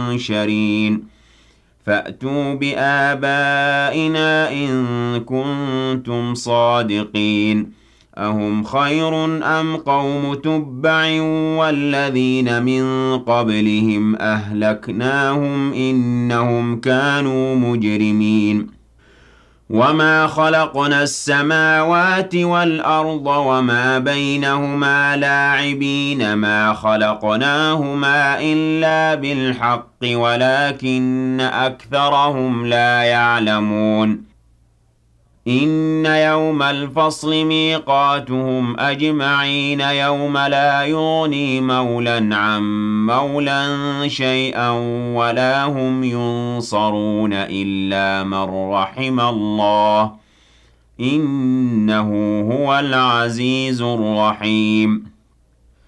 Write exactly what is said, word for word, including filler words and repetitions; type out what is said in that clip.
ينشرين فأتوا بآبائنا إن كنتم صادقين أهم خير أم قوم تبع والذين من قبلهم أهلكناهم إنهم كانوا مجرمين وما خلقنا السماوات والأرض وما بينهما لاعبين ما خلقناهما إلا بالحق ولكن أكثرهم لا يعلمون إن يوم الفصل ميقاتهم أجمعين يوم لا يغني مولى عن مولى شيئا ولا هم ينصرون إلا من رحم الله إنه هو العزيز الرحيم